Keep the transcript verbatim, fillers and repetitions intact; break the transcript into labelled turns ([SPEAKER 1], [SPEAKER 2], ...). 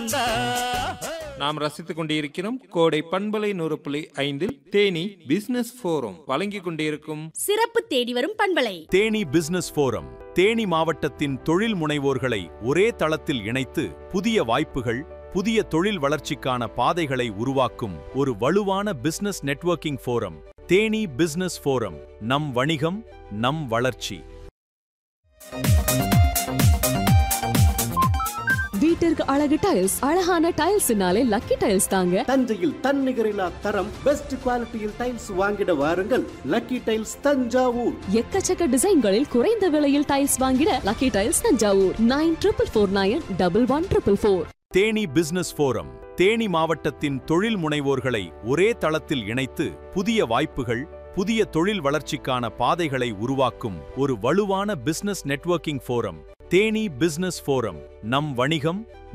[SPEAKER 1] வந்தா.
[SPEAKER 2] நாம் ரசித்துக் கொண்டிருக்கிறோம் கோடை பண்பலை நூறு புள்ளி ஐந்தில் தேனி பிசினஸ் போரம் வழங்கிக் கொண்டிருக்கும்
[SPEAKER 3] சிறப்பு தேடி வரும் பண்பலை.
[SPEAKER 4] தேனி பிசினஸ் போரம் தேனி மாவட்டத்தின் தொழில் முனைவோர்களை ஒரே தளத்தில் இணைத்து புதிய வாய்ப்புகள், புதிய தொழில் வளர்ச்சிக்கான பாதைகளை உருவாக்கும் ஒரு வலுவான business networking forum. Theni business forum, நம் வணிகம் நம் வளர்ச்சி.
[SPEAKER 5] வீட்டிற்கு அழகு டைல்ஸ், அழகான டைல்ஸ்னாலே லக்கி டைல்ஸ் தாங்க.
[SPEAKER 6] தஞ்சையில் தன்னிகரில்லா தரம், பெஸ்ட் குவாலிட்டியில் டைல்ஸ் வாங்கிட வாருங்கள். Lucky tiles Thanjavur.
[SPEAKER 5] எக்கச்சக்க டிசைன்களில் குறைந்த விலையில் டைல்ஸ் வாங்கிட lucky tiles Thanjavur. Nine triple four nine double one triple four.
[SPEAKER 4] Theni business forum Theni மாவட்டத்தின் தொழில் முனைவோர்களை ஒரே தளத்தில் இணைத்து புதிய வாய்ப்புகள், புதிய தொழில் வளர்ச்சிக்கான பாதைகளை உருவாக்கும் ஒரு வலுவான business networking forum. Theni business forum, நம் வணிகம்